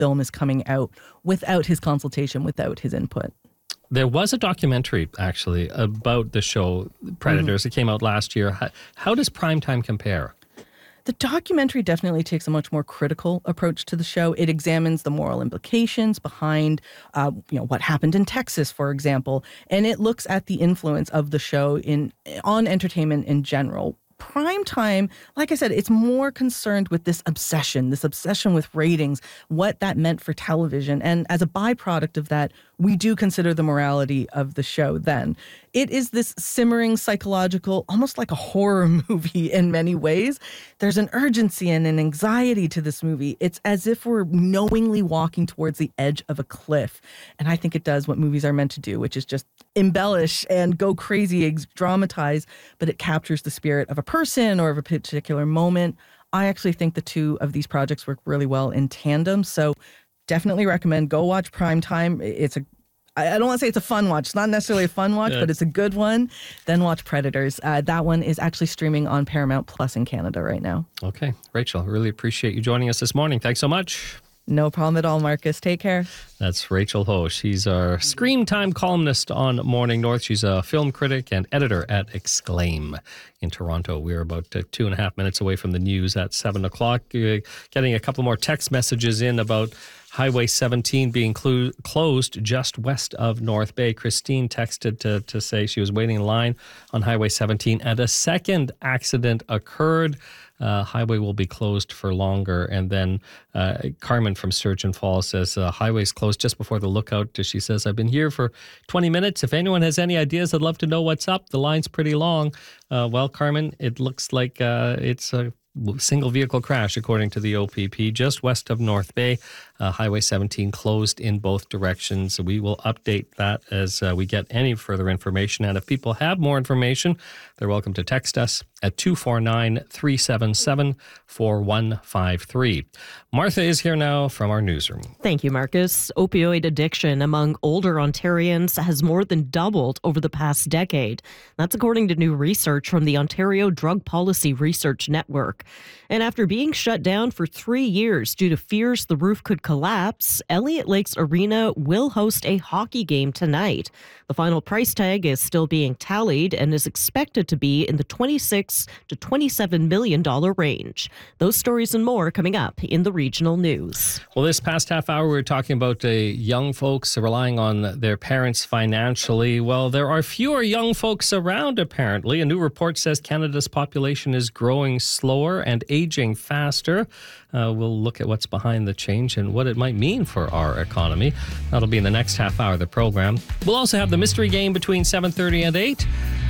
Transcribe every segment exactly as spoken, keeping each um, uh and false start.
film is coming out without his consultation, without his input. There was a documentary, actually, about the show Predators. Mm-hmm. It came out last year. How, how does Primetime compare? The documentary definitely takes a much more critical approach to the show. It examines the moral implications behind, uh, you know, what happened in Texas, for example, and it looks at the influence of the show in on entertainment in general. Primetime, like I said, it's more concerned with this obsession, this obsession with ratings, what that meant for television. And as a byproduct of that, we do consider the morality of the show then. It is this simmering psychological, almost like a horror movie in many ways. There's an urgency and an anxiety to this movie. It's as if we're knowingly walking towards the edge of a cliff. And I think it does what movies are meant to do, which is just embellish and go crazy, dramatize, but it captures the spirit of a person or of a particular moment. I actually think the two of these projects work really well in tandem. So definitely recommend go watch Primetime. It's a I don't want to say it's a fun watch. It's not necessarily a fun watch, yeah. but it's a good one. Then watch Predators. Uh, that one is actually streaming on Paramount Plus in Canada right now. Okay. Rachel, really appreciate you joining us this morning. Thanks so much. No problem at all, Marcus. Take care. That's Rachel Ho. She's our Screen Time columnist on Morning North. She's a film critic and editor at Exclaim in Toronto. We're about uh, two and a half minutes away from the news at seven o'clock. Uh, getting a couple more text messages in about Highway seventeen being clo- closed just west of North Bay. Christine texted to, to say she was waiting in line on Highway seventeen and a second accident occurred. Uh, highway will be closed for longer. And then uh, Carmen from Sturgeon Falls says, uh, highway's closed just before the lookout. She says, I've been here for twenty minutes. If anyone has any ideas, I'd love to know what's up. The line's pretty long. Uh, well, Carmen, it looks like uh, it's a single vehicle crash, according to the O P P, just west of North Bay. Uh, Highway seventeen closed in both directions. So we will update that as uh, we get any further information. And if people have more information, they're welcome to text us at two four nine, three seven seven, four one five three. Martha is here now from our newsroom. Thank you, Marcus. Opioid addiction among older Ontarians has more than doubled over the past decade. That's according to new research from the Ontario Drug Policy Research Network. And after being shut down for three years due to fears the roof could collapse, Elliott Lakes Arena will host a hockey game tonight. The final price tag is still being tallied and is expected to be in the twenty-six to twenty-seven million dollars range. Those stories and more coming up in the regional news. Well, this past half hour, we were talking about uh, young folks relying on their parents financially. Well, there are fewer young folks around, apparently. A new report says Canada's population is growing slower and aging faster. Uh, we'll look at what's behind the change and what it might mean for our economy. That'll be in the next half hour of the program. We'll also have the mystery game between seven thirty and eight.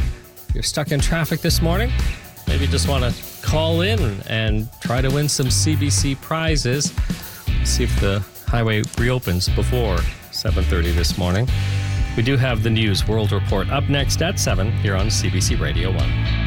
If you're stuck in traffic this morning, maybe just want to call in and try to win some C B C prizes. See if the highway reopens before seven thirty this morning. We do have the News World Report up next at seven here on C B C Radio one.